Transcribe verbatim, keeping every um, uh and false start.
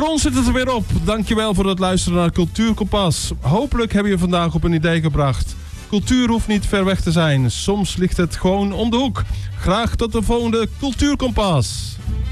Voor ons zit het er weer op. Dankjewel voor het luisteren naar Cultuurkompas. Hopelijk heb je vandaag op een idee gebracht. Cultuur hoeft niet ver weg te zijn. Soms ligt het gewoon om de hoek. Graag tot de volgende Cultuurkompas.